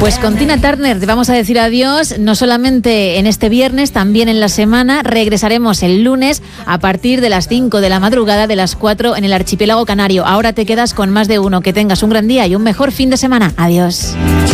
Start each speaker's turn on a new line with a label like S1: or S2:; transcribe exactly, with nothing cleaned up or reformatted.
S1: Pues con Tina Turner te vamos a decir adiós, no solamente en este viernes, también en la semana. Regresaremos el lunes a partir de las cinco de la madrugada, de las cuatro en el archipiélago canario. Ahora te quedas con Más de Uno. Que tengas un gran día y un mejor fin de semana. Adiós.